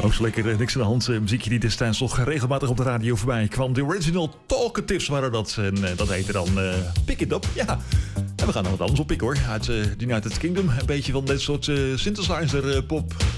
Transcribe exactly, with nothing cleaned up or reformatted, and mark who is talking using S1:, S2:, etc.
S1: Ook zo lekker uh, niks aan de hand. Uh, muziekje die destijds nog regelmatig op de radio voorbij kwam. De original Talkatives waren dat. En uh, dat heette dan uh, Pick It Up. Ja. En we gaan nog wat anders oppikken hoor. Uit uh, The United Kingdom. Een beetje van dit soort uh, synthesizer uh, pop.